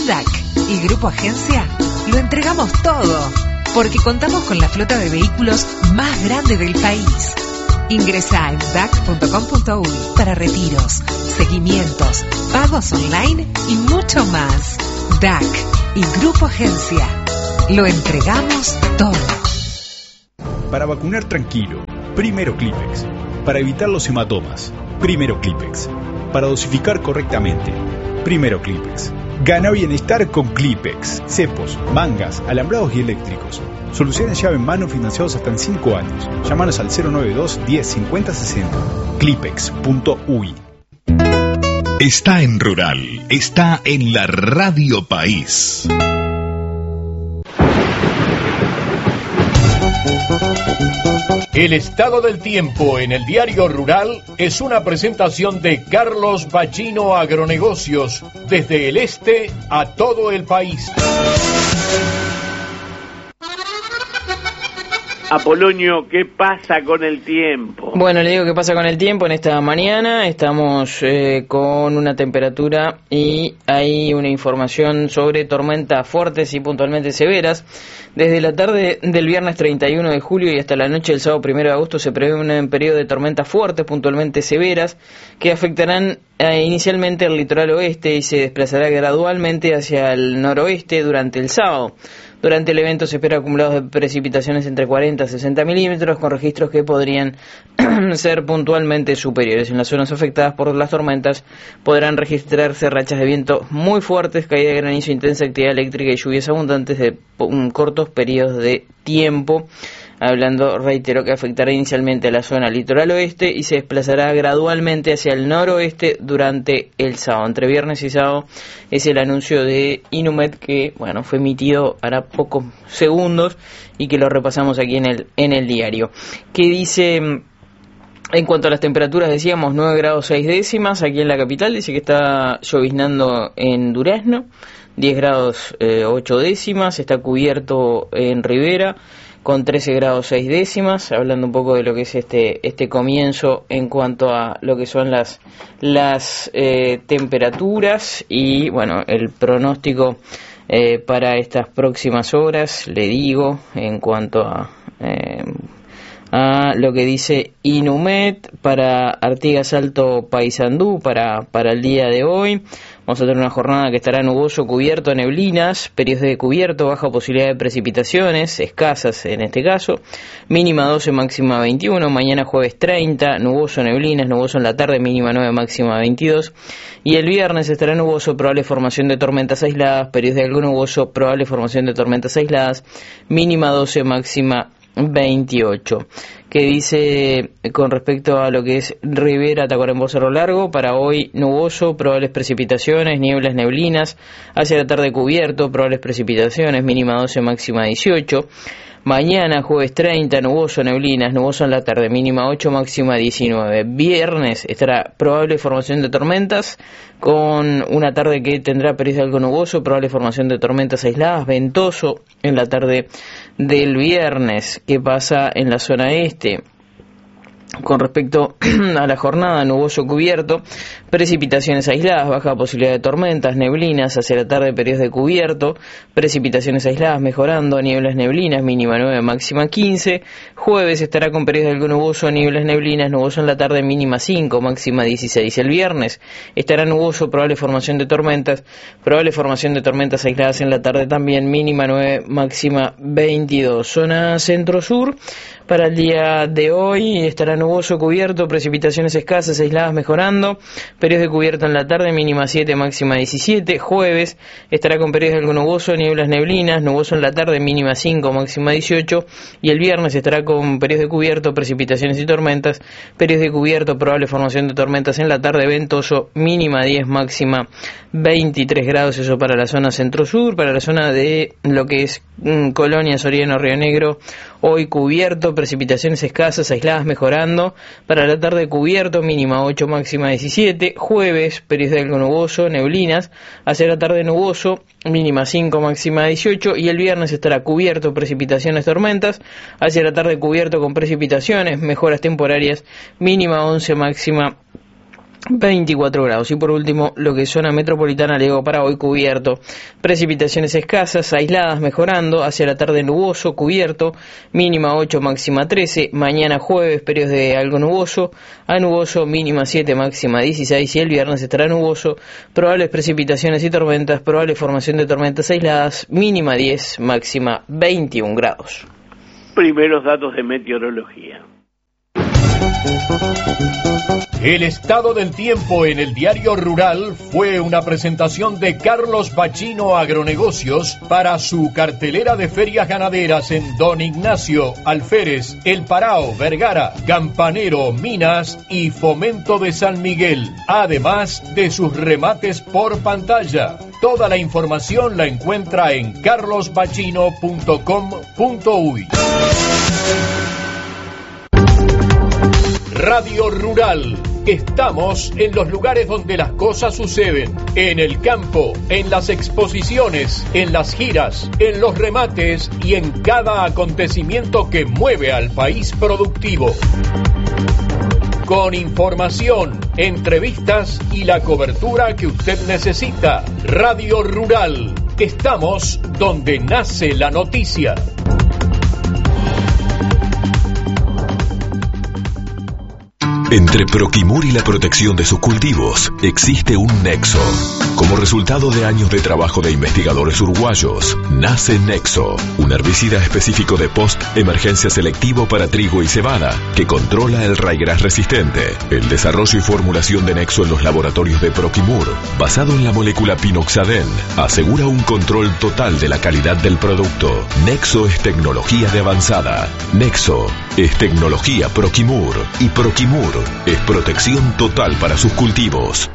el DAC y Grupo Agencia lo entregamos todo, porque contamos con la flota de vehículos más grande del país. Ingresa en dac.com.uy para retiros, seguimientos, pagos online y mucho más. DAC y Grupo Agencia. Lo entregamos todo. Para vacunar tranquilo, primero Clipex. Para evitar los hematomas, primero Clipex. Para dosificar correctamente, primero Clipex. Gana bienestar con Clipex. Cepos, mangas, alambrados y eléctricos. Soluciones llave en mano financiados hasta en 5 años. Llámanos al 092 10 50 60. Clipex.uy. Está en Rural, está en la Radio País. El estado del tiempo en el Diario Rural es una presentación de Carlos Bachino Agronegocios, desde el este a todo el país. Apolonio, ¿qué pasa con el tiempo? Bueno, le digo qué pasa con el tiempo en esta mañana. Estamos con una temperatura y hay una información sobre tormentas fuertes y puntualmente severas. Desde la tarde del viernes 31 de julio y hasta la noche del sábado 1 de agosto se prevé un periodo de tormentas fuertes, puntualmente severas, que afectarán inicialmente al litoral oeste y se desplazará gradualmente hacia el noroeste durante el sábado. Durante el evento se espera acumulados de precipitaciones entre 40 y 60 milímetros, con registros que podrían ser puntualmente superiores. En las zonas afectadas por las tormentas podrán registrarse rachas de viento muy fuertes, caída de granizo, intensa actividad eléctrica y lluvias abundantes de cortos periodos de tiempo. Hablando, reitero, que afectará inicialmente a la zona litoral oeste y se desplazará gradualmente hacia el noroeste durante el sábado. Entre viernes y sábado es el anuncio de Inumet que, bueno, fue emitido hará pocos segundos y que lo repasamos aquí en el diario. Que dice, en cuanto a las temperaturas, decíamos 9 grados 6 décimas aquí en la capital, dice que está lloviznando en Durazno, 10 grados 8 décimas, está cubierto en Rivera, con 13 grados 6 décimas, hablando un poco de lo que es este comienzo en cuanto a lo que son las temperaturas y, bueno, el pronóstico para estas próximas horas, le digo, en cuanto a lo que dice Inumet para Artigas, Alto, Paysandú para el día de hoy. Vamos a tener una jornada que estará nuboso, cubierto, neblinas, periodos de cubierto, baja posibilidad de precipitaciones, escasas en este caso, mínima 12, máxima 21, mañana jueves 30, nuboso, neblinas, nuboso en la tarde, mínima 9, máxima 22, y el viernes estará nuboso, probable formación de tormentas aisladas, periodos de algo nuboso, probable formación de tormentas aisladas, mínima 12, máxima 28. Que dice con respecto a lo que es Rivera, Tacuarembó, Cerro Largo, para hoy nuboso, probables precipitaciones, nieblas, neblinas, hacia la tarde cubierto, probables precipitaciones, mínima 12, máxima 18. Mañana, jueves 30, nuboso, neblinas, nuboso en la tarde, mínima 8, máxima 19. Viernes estará probable formación de tormentas, con una tarde que tendrá periodos de algo nuboso, probable formación de tormentas aisladas, ventoso en la tarde del viernes. ¿Qué pasa en la zona este? Con respecto a la jornada, nuboso cubierto, precipitaciones aisladas, baja posibilidad de tormentas, neblinas, hacia la tarde periodos de cubierto, precipitaciones aisladas mejorando, nieblas, neblinas, mínima 9, máxima 15, jueves estará con periodos de algo nuboso, nieblas, neblinas, nuboso en la tarde, mínima 5, máxima 16, el viernes estará nuboso, probable formación de tormentas aisladas en la tarde también, mínima 9, máxima 22, zona centro-sur. Para el día de hoy estará nuboso, cubierto, precipitaciones escasas, aisladas, mejorando, periodos de cubierto en la tarde, mínima 7, máxima 17, jueves estará con periodos de algo nuboso, nieblas, neblinas, nuboso en la tarde, mínima 5, máxima 18, y el viernes estará con periodos de cubierto, precipitaciones y tormentas, periodos de cubierto, probable formación de tormentas en la tarde, ventoso, mínima 10, máxima 23 grados, eso para la zona centro-sur. Para la zona de lo que es Colonia, Soriano, Río Negro, hoy cubierto, precipitaciones escasas, aisladas, mejorando, para la tarde cubierto, mínima 8, máxima 17, jueves, periodos de algo nuboso, neblinas, hacia la tarde nuboso, mínima 5, máxima 18, y el viernes estará cubierto, precipitaciones, tormentas, hacia la tarde cubierto con precipitaciones, mejoras temporarias, mínima 11, máxima 24 grados. Y por último, lo que es zona metropolitana, le digo, para hoy cubierto. Precipitaciones escasas, aisladas, mejorando. Hacia la tarde nuboso, cubierto. Mínima 8, máxima 13. Mañana jueves, periodos de algo nuboso. A nuboso, mínima 7, máxima 16. Y el viernes estará nuboso. Probables precipitaciones y tormentas. Probable formación de tormentas aisladas. Mínima 10, máxima 21 grados. Primeros datos de meteorología. El estado del tiempo en el Diario Rural fue una presentación de Carlos Bachino Agronegocios para su cartelera de ferias ganaderas en Don Ignacio, Alférez, El Parao, Vergara, Campanero, Minas y Fomento de San Miguel, además de sus remates por pantalla. Toda la información la encuentra en carlosbachino.com.uy. Radio Rural. Estamos en los lugares donde las cosas suceden, en el campo, en las exposiciones, en las giras, en los remates y en cada acontecimiento que mueve al país productivo. Con información, entrevistas y la cobertura que usted necesita. Radio Rural. Estamos donde nace la noticia. Entre Proquimur y la protección de sus cultivos existe un nexo. Como resultado de años de trabajo de investigadores uruguayos, nace Nexo, un herbicida específico de post-emergencia selectivo para trigo y cebada, que controla el raigras resistente. El desarrollo y formulación de Nexo en los laboratorios de Proquimur, basado en la molécula pinoxaden, asegura un control total de la calidad del producto. Nexo es tecnología de avanzada. Nexo es tecnología Proquimur. Y Proquimur es protección total para sus cultivos.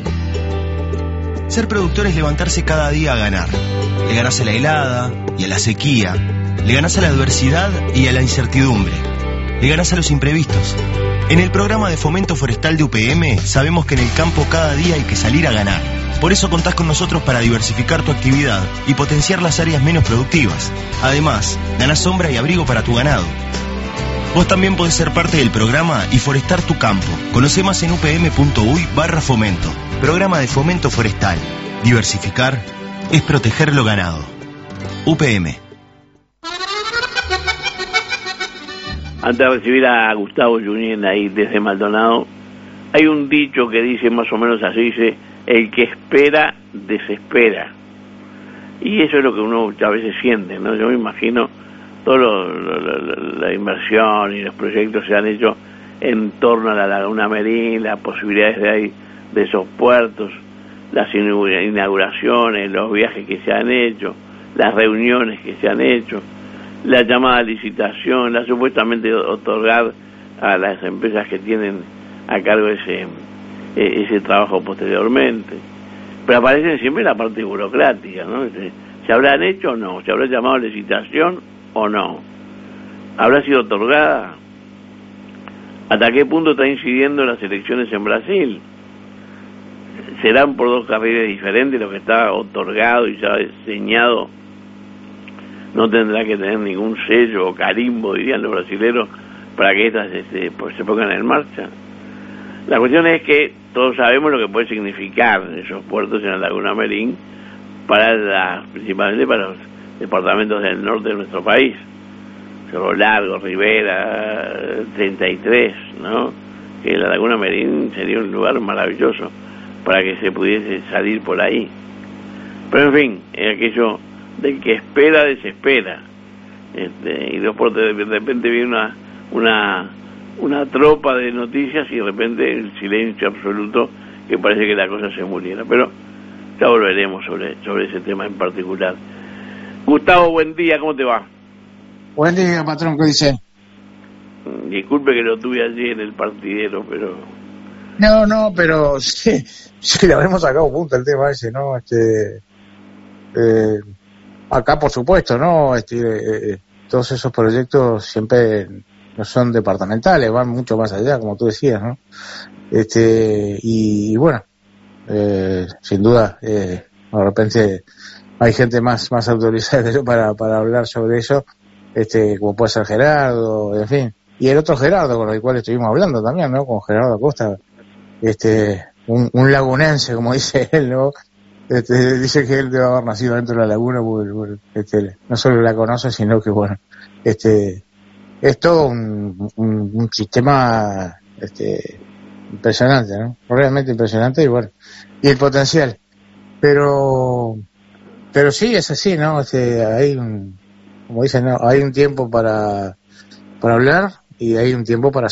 Ser productor es levantarse cada día a ganar. Le ganás a la helada y a la sequía. Le ganás a la adversidad y a la incertidumbre. Le ganás a los imprevistos. En el programa de fomento forestal de UPM sabemos que en el campo cada día hay que salir a ganar. Por eso contás con nosotros para diversificar tu actividad y potenciar las áreas menos productivas. Además, ganás sombra y abrigo para tu ganado. Vos también podés ser parte del programa y forestar tu campo. Conoce más en upm.uy/fomento. Programa de fomento forestal. Diversificar es proteger lo ganado. UPM. Antes de recibir a Gustavo Junín ahí desde Maldonado, hay un dicho que dice más o menos así, dice, el que espera, desespera. Y eso es lo que uno a veces siente, ¿no? Yo me imagino toda la inversión y los proyectos se han hecho en torno a la Laguna Merín, las posibilidades de esos puertos, las inauguraciones, los viajes que se han hecho, las reuniones que se han hecho, la llamada licitación, la supuestamente otorgar a las empresas que tienen a cargo ese trabajo posteriormente. Pero aparecen siempre la parte burocrática, ¿no? ¿Se habrán hecho o no? ¿Se habrá llamado licitación o no? ¿Habrá sido otorgada? ¿Hasta qué punto está incidiendo las elecciones en Brasil? ¿Serán por dos carriles diferentes lo que está otorgado y ya diseñado? No tendrá que tener ningún sello o carimbo, dirían los brasileros, para que estas se pongan en marcha. La cuestión es que todos sabemos lo que puede significar esos puertos en la Laguna Merín principalmente para los departamentos del norte de nuestro país, Cerro Largo, Rivera, 33, ¿no? Que la Laguna Merín sería un lugar maravilloso para que se pudiese salir por ahí. Pero en fin, es aquello del que espera, desespera. Y después de repente viene una tropa de noticias y de repente el silencio absoluto, que parece que la cosa se muriera. Pero ya volveremos sobre ese tema en particular. Gustavo, buen día, ¿cómo te va? Buen día, patrón, ¿qué dice? Disculpe que lo tuve allí en el partidero, pero... No, pero sí, le habremos sacado punta el tema ese, ¿no? Acá, por supuesto, ¿no? Todos esos proyectos siempre no son departamentales, van mucho más allá, como tú decías, ¿no? Y bueno, sin duda, de repente hay gente más autorizada que yo para hablar sobre eso, como puede ser Gerardo, en fin, y el otro Gerardo con el cual estuvimos hablando también, ¿no? Con Gerardo Acosta, un lagunense, como dice él, ¿no? Dice que él debe haber nacido dentro de la laguna porque no solo la conoce, sino que bueno, es todo un sistema impresionante, ¿no? Realmente impresionante, y bueno, y el potencial. Pero sí, es así, ¿no? Hay como dicen, ¿no? Hay un tiempo para hablar y hay un tiempo para